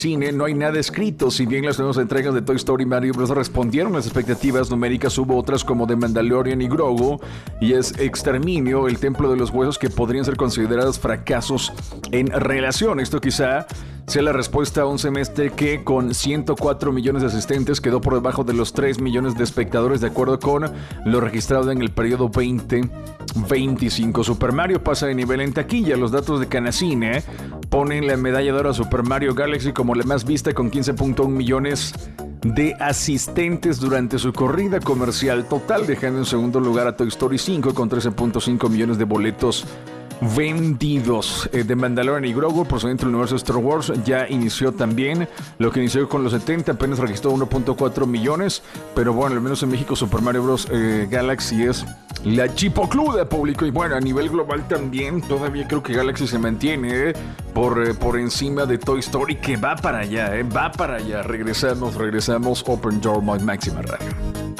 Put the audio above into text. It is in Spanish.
cine no hay nada escrito. Si bien las nuevas entregas de Toy Story y Mario Bros. Respondieron las expectativas numéricas, hubo otras como The Mandalorian y Grogu y es Exterminio, el Templo de los Huesos, que podrían ser considerados fracasos en relación. Esto quizá sea la respuesta a un semestre que con 104 millones de asistentes quedó por debajo de los 3 millones de espectadores, de acuerdo con lo registrado en el periodo 2025. Super Mario pasa de nivel en taquilla. Los datos de Canacine ponen la medalla de oro a Super Mario Galaxy como la más vista, con 15.1 millones de asistentes durante su corrida comercial total, dejando en segundo lugar a Toy Story 5 con 13.5 millones de boletos vendidos. The Mandalorian y Grogu, procedente del universo de Star Wars, ya inició también. Lo que inició con los 70 apenas registró 1.4 millones, pero bueno, al menos en México Super Mario Bros. Galaxy es la chipocluda público, y bueno, a nivel global también todavía creo que Galaxy se mantiene por encima de Toy Story, que va para allá, va para allá. Regresamos, Open Door, Máxima Radio.